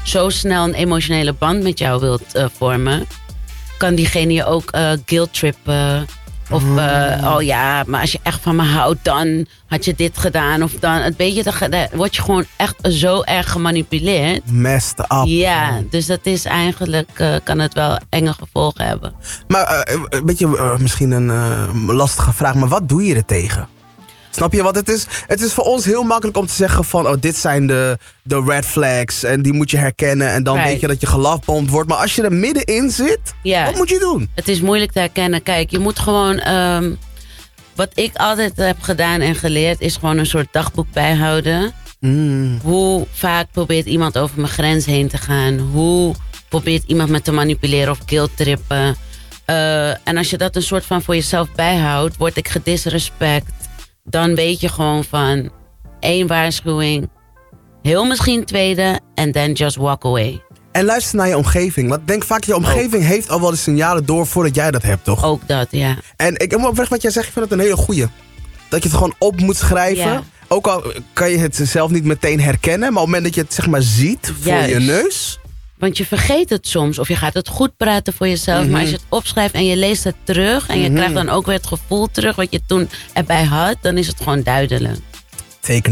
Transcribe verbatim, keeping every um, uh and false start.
zo snel een emotionele band met jou wilt uh, vormen, kan diegene je ook uh, guilt trippen. Of, uh, oh ja, maar als je echt van me houdt, dan had je dit gedaan. Of dan, het beetje, dan word je gewoon echt zo erg gemanipuleerd. Messed up. Ja, dus dat is eigenlijk, uh, kan het wel enge gevolgen hebben. Maar uh, een beetje uh, misschien een uh, lastige vraag, maar wat doe je er tegen? Snap je? Want het is, het is voor ons heel makkelijk om te zeggen van, oh, dit zijn de, de red flags en die moet je herkennen en dan right. weet je dat je gelafbomd wordt. Maar als je er middenin zit, ja. wat moet je doen? Het is moeilijk te herkennen. Kijk, je moet gewoon, um, wat ik altijd heb gedaan en geleerd, is gewoon een soort dagboek bijhouden. Mm. Hoe vaak probeert iemand over mijn grens heen te gaan? Hoe probeert iemand me te manipuleren of guilt trippen? Uh, en als je dat een soort van voor jezelf bijhoudt, word ik gedisrespect. Dan weet je gewoon van één waarschuwing, heel misschien tweede, en then just walk away. En luister naar je omgeving. Want denk vaak, je omgeving ook. heeft al wel de signalen door voordat jij dat hebt, toch? Ook dat, ja. En ik moet oprecht wat jij zegt, ik vind het een hele goeie. Dat je het gewoon op moet schrijven. Ja. Ook al kan je het zelf niet meteen herkennen, maar op het moment dat je het zeg maar ziet voor Juist. je neus. Want je vergeet het soms, of je gaat het goed praten voor jezelf. Mm-hmm. Maar als je het opschrijft en je leest het terug en je Mm-hmm. krijgt dan ook weer het gevoel terug wat je toen erbij had, dan is het gewoon duidelijk. Teken